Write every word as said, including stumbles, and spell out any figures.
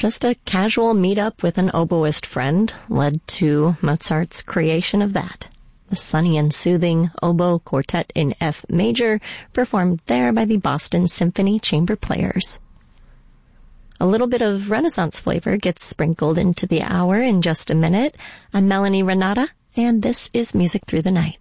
Just a casual meet-up with an oboist friend led to Mozart's creation of that. The sunny and soothing oboe quartet in F major, performed there by the Boston Symphony Chamber Players. A little bit of Renaissance flavor gets sprinkled into the hour in just a minute. I'm Melanie Renata, and this is Music Through the Night.